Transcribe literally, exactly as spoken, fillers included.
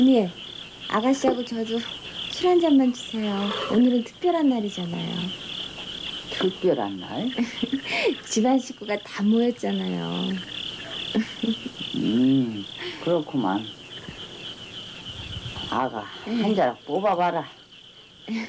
언니, 아가씨하고 저도 술 한 잔만 주세요. 오늘은 특별한 날이잖아요. 특별한 날? 집안 식구가 다 모였잖아요. 음, 그렇구만. 아가, 한 자락 뽑아봐라.